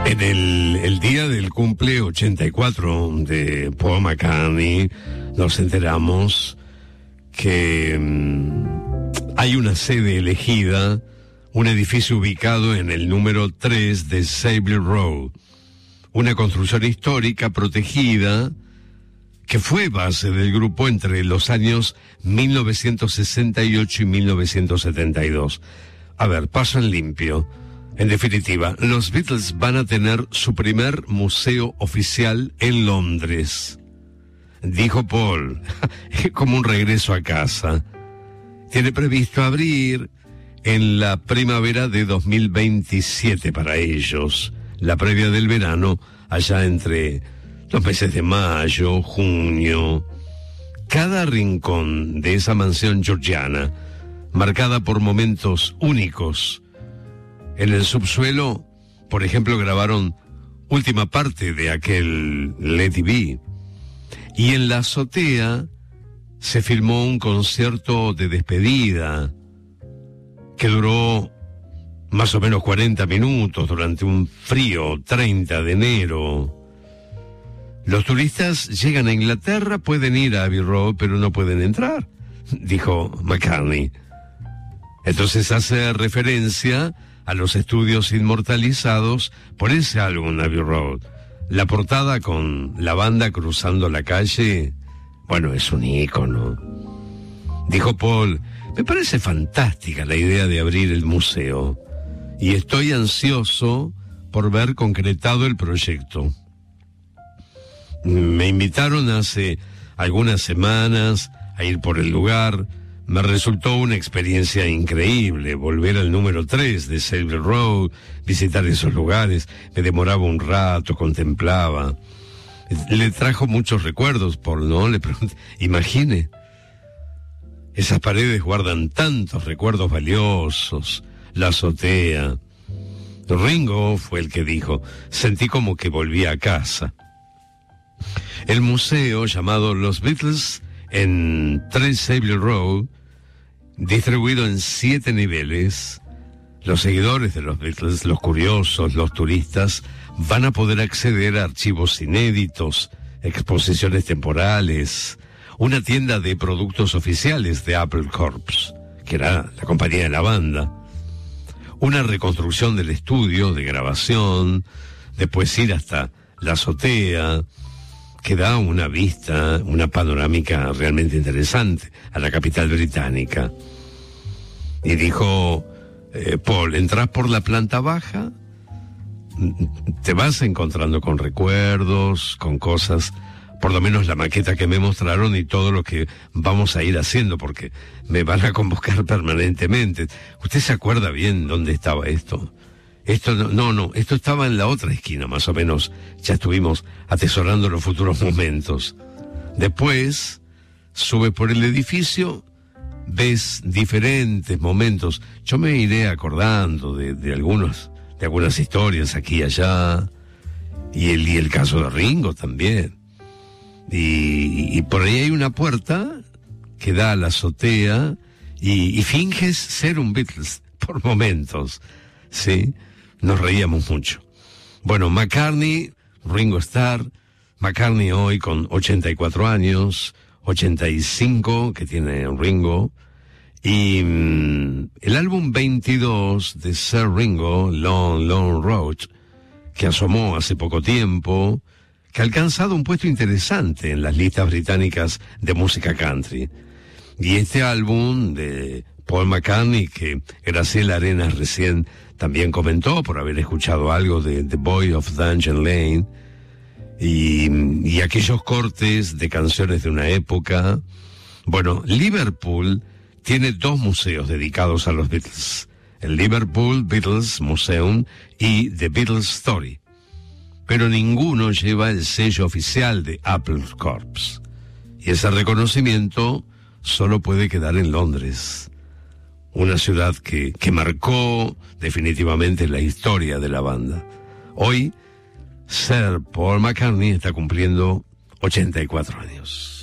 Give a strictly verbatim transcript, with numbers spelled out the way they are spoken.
En el, el día del cumple ochenta y cuatro de Paul McCartney, nos enteramos que mmm, hay una sede elegida, un edificio ubicado en el número tres de Savile Row, una construcción histórica protegida que fue base del grupo entre los años mil novecientos sesenta y ocho y mil novecientos setenta y dos. A ver, paso en limpio. En definitiva, los Beatles van a tener su primer museo oficial en Londres. Dijo Paul, como un regreso a casa. Tiene previsto abrir en la primavera de dos mil veintisiete para ellos, la previa del verano, allá entre los meses de mayo, junio. Cada rincón de esa mansión georgiana, marcada por momentos únicos. En el subsuelo, por ejemplo, grabaron última parte de aquel Let It Be. Y en la azotea se filmó un concierto de despedida que duró más o menos cuarenta minutos durante un frío treinta de enero. Los turistas llegan a Inglaterra, pueden ir a Abbey Road, pero no pueden entrar, dijo McCartney. Entonces hace referencia a los estudios inmortalizados por ese álbum Abbey Road. La portada con la banda cruzando la calle, bueno, es un ícono. Dijo Paul, me parece fantástica la idea de abrir el museo y estoy ansioso por ver concretado el proyecto. Me invitaron hace algunas semanas a ir por el lugar. Me resultó una experiencia increíble, volver al número tres de Savile Row, visitar esos lugares. Me demoraba un rato, contemplaba. Le trajo muchos recuerdos, Paul, ¿no? Le pregunté, imagine, esas paredes guardan tantos recuerdos valiosos, la azotea. Ringo fue el que dijo, sentí como que volví a casa. El museo, llamado Los Beatles en tres Savile Row, distribuido en siete niveles, los seguidores de los Beatles, los curiosos, los turistas, van a poder acceder a archivos inéditos, exposiciones temporales, una tienda de productos oficiales de Apple Corps, que era la compañía de la banda, una reconstrucción del estudio de grabación, después ir hasta la azotea, que da una vista, una panorámica realmente interesante a la capital británica. Y dijo, eh, Paul, entras por la planta baja, te vas encontrando con recuerdos, con cosas, por lo menos la maqueta que me mostraron y todo lo que vamos a ir haciendo, porque me van a convocar permanentemente. ¿Usted se acuerda bien dónde estaba esto? Esto no, no, no, esto estaba en la otra esquina, más o menos. Ya estuvimos atesorando los futuros momentos. Después, sube por el edificio, ves diferentes momentos. Yo me iré acordando de, de algunos, de algunas historias aquí y allá. Y el, y el caso de Ringo también. Y, y por ahí hay una puerta que da a la azotea y, y finges ser un Beatles por momentos, ¿sí? Nos reíamos mucho. Bueno, McCartney, Ringo Starr, McCartney hoy con ochenta y cuatro años, ochenta y cinco que tiene Ringo, y mmm, el álbum veintidós de Sir Ringo, Long, Long Road, que asomó hace poco tiempo, que ha alcanzado un puesto interesante en las listas británicas de música country. Y este álbum de Paul McCartney, que Graciela Arenas recién también comentó por haber escuchado algo de The Boy of Dungeon Lane, y, y aquellos cortes de canciones de una época. Bueno, Liverpool tiene dos museos dedicados a los Beatles, el Liverpool Beatles Museum y The Beatles Story, pero ninguno lleva el sello oficial de Apple Corps, y ese reconocimiento solo puede quedar en Londres, una ciudad que, que marcó definitivamente la historia de la banda. Hoy, Sir Paul McCartney está cumpliendo ochenta y cuatro años.